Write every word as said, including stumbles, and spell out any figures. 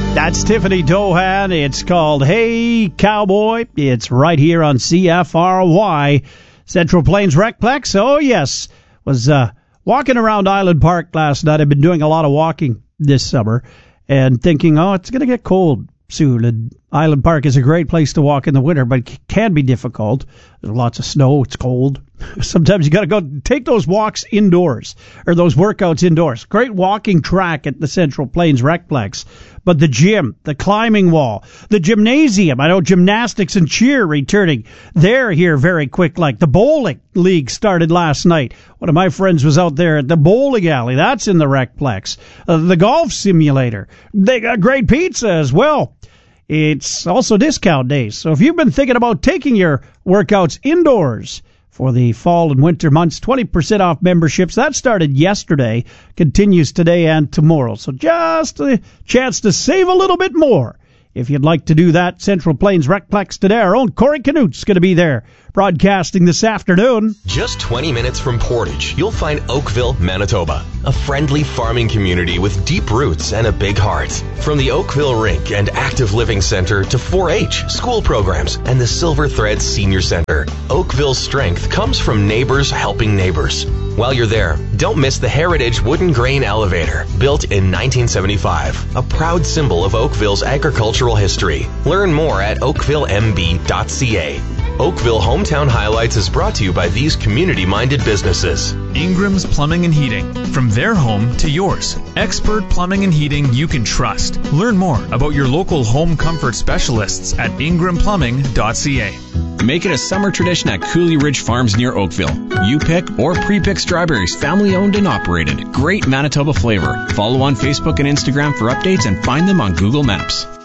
That's Tiffany Dohan. It's called Hey Cowboy. It's right here on C F R Y, Central Plains Recplex. Oh, yes. Was uh, walking around Island Park last night. I've been doing a lot of walking this summer and thinking, oh, it's going to get cold soon. And Island Park is a great place to walk in the winter, but it can be difficult. There's lots of snow. It's cold. Sometimes you got to go take those walks indoors or those workouts indoors. Great walking track at the Central Plains Recplex. But the gym, the climbing wall, the gymnasium, I know gymnastics and cheer returning. They're here very quick. Like the bowling league started last night. One of my friends was out there at the bowling alley. That's in the Recplex. Uh, the golf simulator. They got great pizza as well. It's also discount days. So if you've been thinking about taking your workouts indoors for the fall and winter months, twenty percent off memberships. That started yesterday, continues today and tomorrow. So just a chance to save a little bit more. If you'd like to do that, Central Plains Recplex today, our own Corey Canute's going to be there broadcasting this afternoon. Just twenty minutes from Portage, you'll find Oakville, Manitoba, a friendly farming community with deep roots and a big heart. From the Oakville Rink and Active Living Center to four H, school programs, and the Silver Thread Senior Center, Oakville's strength comes from neighbors helping neighbors. While you're there, don't miss the Heritage Wooden Grain Elevator, built in nineteen seventy-five, a proud symbol of Oakville's agricultural history. Learn more at oakville m b dot c a. Oakville Hometown Highlights is brought to you by these community-minded businesses. Ingram's Plumbing and Heating. From their home to yours. Expert plumbing and heating you can trust. Learn more about your local home comfort specialists at ingram plumbing dot c a. Make it a summer tradition at Cooley Ridge Farms near Oakville. You pick or pre-pick strawberries, family owned and operated. Great Manitoba flavor. Follow on Facebook and Instagram for updates and find them on Google Maps.